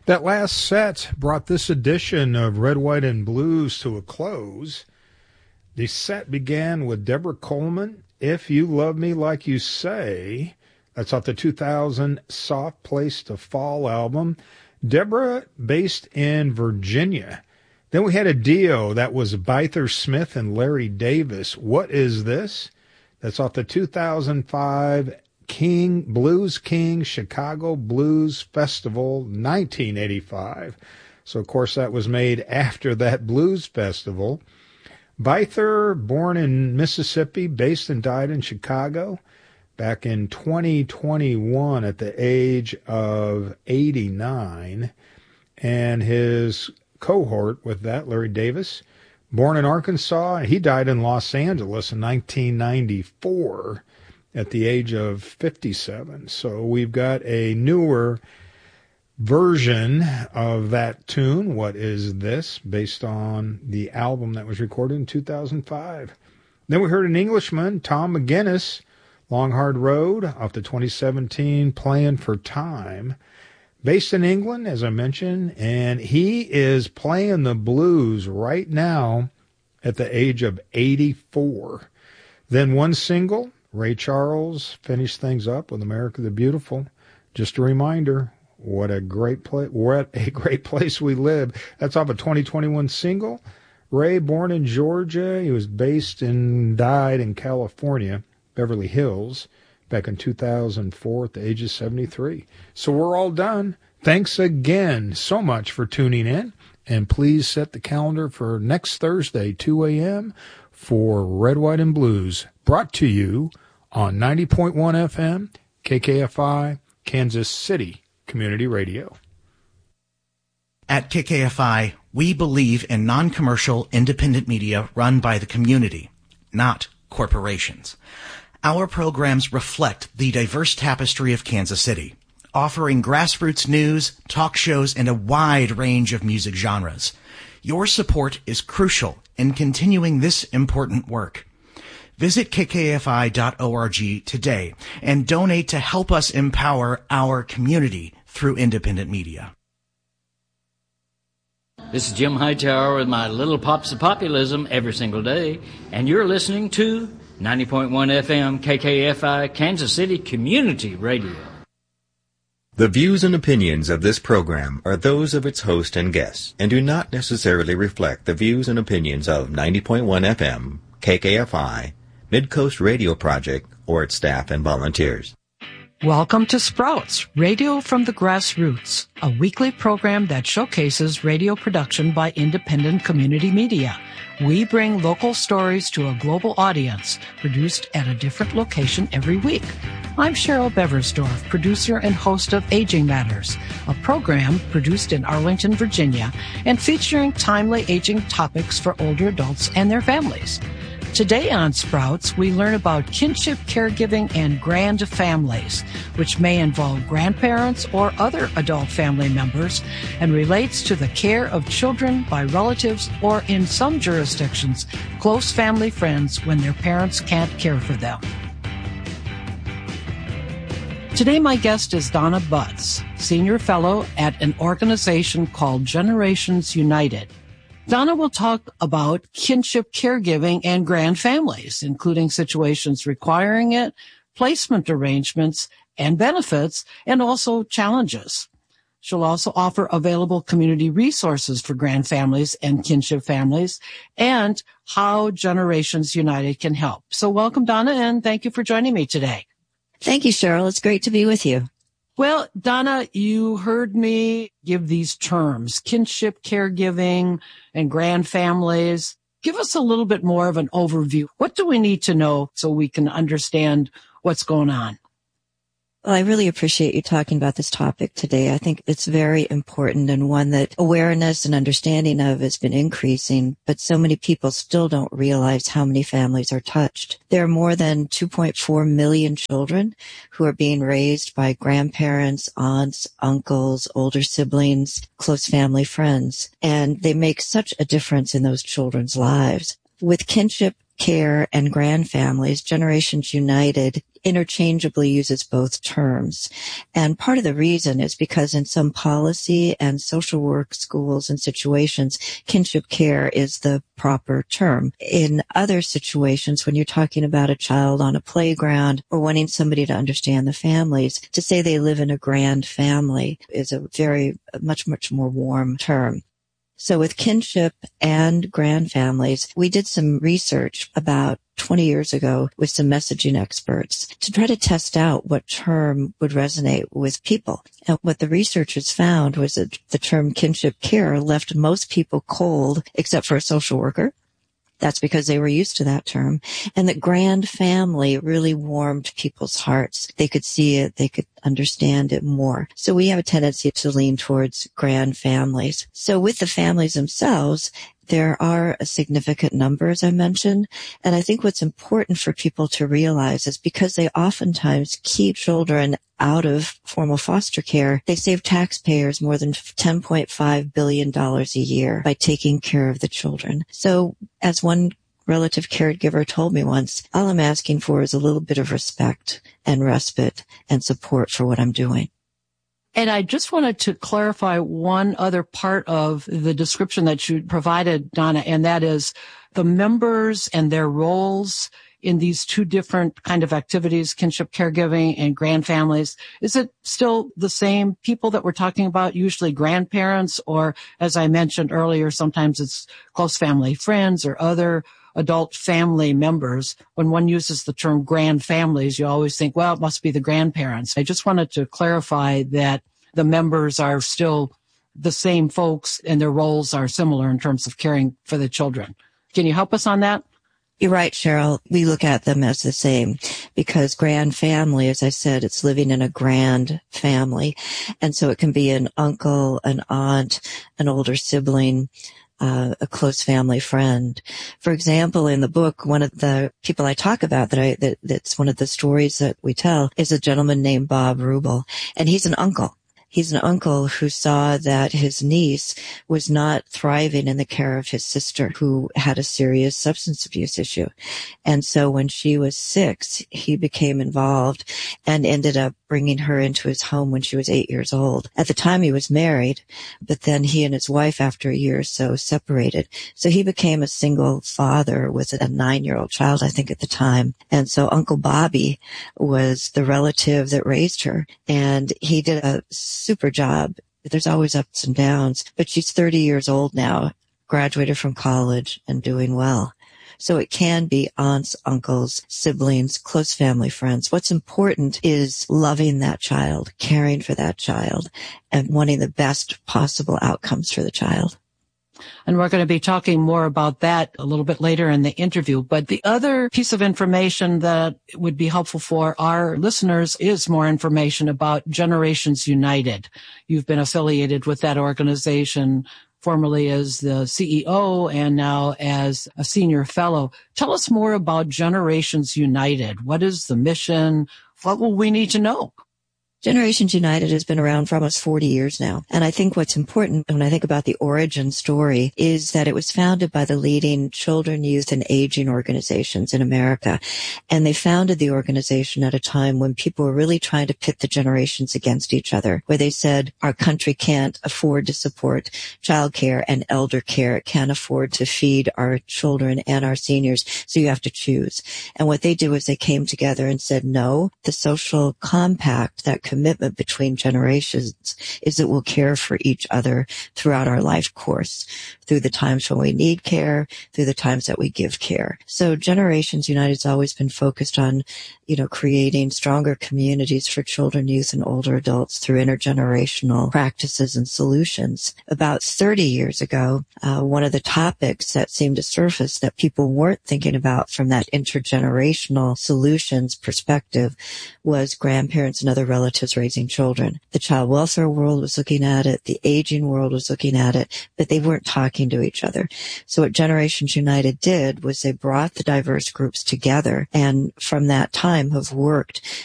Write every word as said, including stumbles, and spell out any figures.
That last set brought this edition of Red, White, and Blues to a close. The set began with Deborah Coleman, If You Love Me Like You Say. That's off the two thousand Soft Place to Fall album. Deborah, based in Virginia. Then we had a duo that was Byther Smith and Larry Davis. What Is This? That's off the two thousand five King Blues King Chicago Blues Festival nineteen eighty-five. So, of course, that was made after that Blues Festival. Byther, born in Mississippi, based and died in Chicago back in twenty twenty-one at the age of eighty-nine. And his cohort with that, Larry Davis, born in Arkansas, he died in Los Angeles in nineteen ninety-four. At the age of fifty-seven. So we've got a newer version of that tune, What Is This?, based on the album that was recorded in two thousand five. Then we heard an Englishman, Tom McGuinness, Long Hard Road, off the twenty seventeen Playing for Time. Based in England, as I mentioned, and he is playing the blues right now at the age of eighty-four. Then one single, Ray Charles finished things up with America the Beautiful. Just a reminder, what a great place, what a great place we live. That's off a twenty twenty-one single. Ray, born in Georgia, he was based and died in California, Beverly Hills, back in two thousand four at the age of seventy-three. So we're all done. Thanks again so much for tuning in, and please set the calendar for next Thursday, two a.m., for Red, White, and Blues, brought to you on ninety point one F M, K K F I, Kansas City Community Radio. At K K F I, we believe in non-commercial, independent media run by the community, not corporations. Our programs reflect the diverse tapestry of Kansas City, offering grassroots news, talk shows, and a wide range of music genres. Your support is crucial in continuing this important work. Visit K K F I dot org today and donate to help us empower our community through independent media. This is Jim Hightower with my Little Pops of Populism every single day, and you're listening to ninety point one F M K K F I Kansas City Community Radio. The views and opinions of this program are those of its host and guests and do not necessarily reflect the views and opinions of ninety point one F M, K K F I, Midcoast Radio Project, or its staff and volunteers. Welcome to Sprouts, Radio from the Grassroots, a weekly program that showcases radio production by independent community media. We bring local stories to a global audience, produced at a different location every week. I'm Cheryl Beversdorf, producer and host of Aging Matters, a program produced in Arlington, Virginia, and featuring timely aging topics for older adults and their families. Today on Sprouts, we learn about kinship caregiving and grand families, which may involve grandparents or other adult family members and relates to the care of children by relatives or, in some jurisdictions, close family friends when their parents can't care for them. Today, my guest is Donna Butts, Senior Fellow at an organization called Generations United. Donna will talk about kinship caregiving and grand families, including situations requiring it, placement arrangements and benefits, and also challenges. She'll also offer available community resources for grand families and kinship families and how Generations United can help. So welcome, Donna, and thank you for joining me today. Thank you, Cheryl. It's great to be with you. Well, Donna, you heard me give these terms, kinship caregiving and grand families. Give us a little bit more of an overview. What do we need to know so we can understand what's going on? Well, I really appreciate you talking about this topic today. I think it's very important and one that awareness and understanding of has been increasing, but so many people still don't realize how many families are touched. There are more than two point four million children who are being raised by grandparents, aunts, uncles, older siblings, close family friends, and they make such a difference in those children's lives. With kinship care and grand families, Generations United interchangeably uses both terms. And part of the reason is because in some policy and social work schools and situations, kinship care is the proper term. In other situations, when you're talking about a child on a playground or wanting somebody to understand the families, to say they live in a grand family is a very, much, much more warm term. So with kinship and grand families, we did some research about twenty years ago with some messaging experts to try to test out what term would resonate with people. And what the researchers found was that the term kinship care left most people cold except for a social worker. That's because they were used to that term. And that grand family really warmed people's hearts. They could see it. They could understand it more. So we have a tendency to lean towards grand families. So with the families themselves, there are a significant number, as I mentioned. And I think what's important for people to realize is because they oftentimes keep children out of formal foster care, they save taxpayers more than ten point five billion dollars a year by taking care of the children. So as one relative caregiver told me once, all I'm asking for is a little bit of respect and respite and support for what I'm doing. And I just wanted to clarify one other part of the description that you provided, Donna, and that is the members and their roles in these two different kind of activities, kinship caregiving and grand families. Is it still the same people that we're talking about, usually grandparents, or as I mentioned earlier, sometimes it's close family friends or other adult family members? When one uses the term grand families, you always think, well, it must be the grandparents. I just wanted to clarify that the members are still the same folks and their roles are similar in terms of caring for the children. Can you help us on that? You're right, Cheryl. We look at them as the same because grand family, as I said, it's living in a grand family. And so it can be an uncle, an aunt, an older sibling, Uh, a close family friend. For example, in the book, one of the people I talk about that I, that, that's one of the stories that we tell is a gentleman named Bob Rubel, and he's an uncle. He's an uncle who saw that his niece was not thriving in the care of his sister, who had a serious substance abuse issue. And so when she was six, he became involved and ended up bringing her into his home when she was eight years old. At the time, he was married, but then he and his wife, after a year or so, separated. So he became a single father with a nine-year-old child, I think, at the time. And so Uncle Bobby was the relative that raised her, and he did a super job. There's always ups and downs, but she's thirty years old now, graduated from college and doing well. So it can be aunts, uncles, siblings, close family friends. What's important is loving that child, caring for that child, and wanting the best possible outcomes for the child. And we're going to be talking more about that a little bit later in the interview. But the other piece of information that would be helpful for our listeners is more information about Generations United. You've been affiliated with that organization formerly as the C E O and now as a senior fellow. Tell us more about Generations United. What is the mission? What will we need to know? Generations United has been around for almost forty years now. And I think what's important when I think about the origin story is that it was founded by the leading children, youth, and aging organizations in America. And they founded the organization at a time when people were really trying to pit the generations against each other, where they said our country can't afford to support childcare and elder care. It can't afford to feed our children and our seniors. So you have to choose. And what they did was they came together and said, no, the social compact, that commitment between generations, is that we'll care for each other throughout our life course, through the times when we need care, through the times that we give care. So Generations United has always been focused on, you know, creating stronger communities for children, youth, and older adults through intergenerational practices and solutions. About thirty years ago, uh, one of the topics that seemed to surface that people weren't thinking about from that intergenerational solutions perspective was grandparents and other relatives raising children. The child welfare world was looking at it. The aging world was looking at it, but they weren't talking to each other. So what Generations United did was they brought the diverse groups together, and from that time have worked